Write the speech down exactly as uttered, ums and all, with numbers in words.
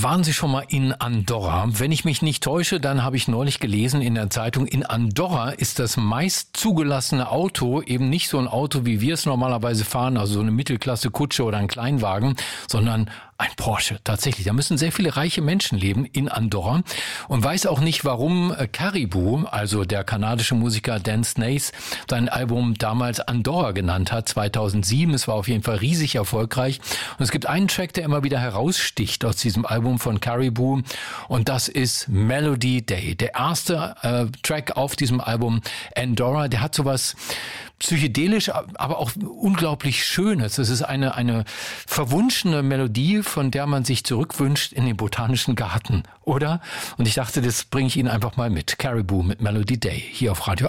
Waren Sie schon mal in Andorra? Wenn ich mich nicht täusche, dann habe ich neulich gelesen in der Zeitung, in Andorra ist das meist zugelassene Auto eben nicht so ein Auto, wie wir es normalerweise fahren, also so eine Mittelklasse-Kutsche oder ein Kleinwagen, sondern ein Porsche. Tatsächlich, da müssen sehr viele reiche Menschen leben in Andorra und weiß auch nicht, warum Caribou, also der kanadische Musiker Dan Snaith, sein Album damals Andorra genannt hat, zweitausendsieben. Es war auf jeden Fall riesig erfolgreich. Und es gibt einen Track, der immer wieder heraussticht aus diesem Album von Caribou und das ist Melody Day. Der erste äh, Track auf diesem Album Andorra, der hat sowas psychedelisch, aber auch unglaublich Schönes. Es ist eine, eine verwunschene Melodie, von der man sich zurückwünscht in den Botanischen Garten, oder? Und ich dachte, das bringe ich Ihnen einfach mal mit. Caribou mit Melody Day, hier auf Radio